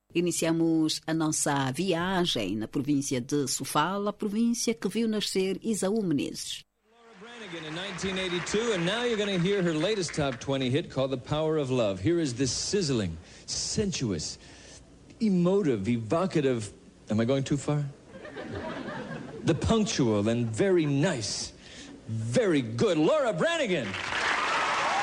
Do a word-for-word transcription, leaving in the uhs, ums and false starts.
Iniciamos a nossa viagem na província de Sofala, província que viu nascer Isaú Menezes. In nineteen eighty-two, and now you're going to hear her latest top twenty hit called The Power of Love. Here is this sizzling, sensuous, emotive, evocative, am I going too far? The punctual and very nice, very good Laura Branigan.